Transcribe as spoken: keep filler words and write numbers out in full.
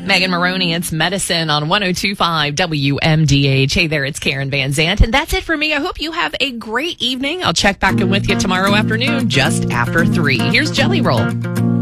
Megan Maroney, it's Medicine on one oh two point five W M D H. Hey there, it's Karen Van Zant. And that's it for me. I hope you have a great evening. I'll check back in with you tomorrow afternoon, just after three. Here's Jelly Roll.